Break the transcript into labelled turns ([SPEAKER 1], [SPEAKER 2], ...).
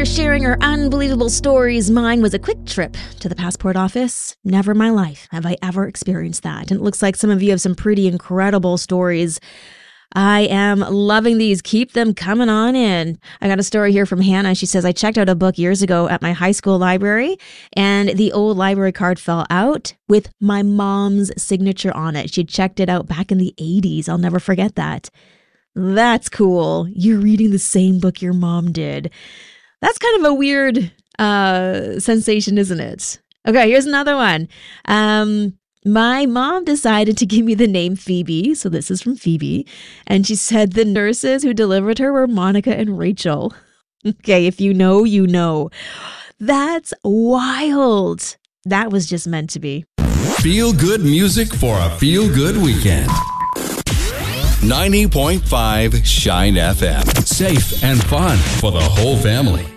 [SPEAKER 1] sharing her unbelievable stories. Mine was a quick trip to the passport office. Never in my life have I ever experienced that. And it looks like some of you have some pretty incredible stories. I am loving these. Keep them coming on in. I got a story here from Hannah. She says, I checked out a book years ago at my high school library and the old library card fell out with my mom's signature on it. She checked it out back in the 80s. I'll never forget that. That's cool. You're reading the same book your mom did. That's kind of a weird sensation, isn't it? Okay, here's another one. My mom decided to give me the name Phoebe. So this is from Phoebe. And she said the nurses who delivered her were Monica and Rachel. Okay, if you know, you know. That's wild. That was just meant to be.
[SPEAKER 2] Feel good music for a feel good weekend. 90.5 Shine FM. Safe and fun for the whole family.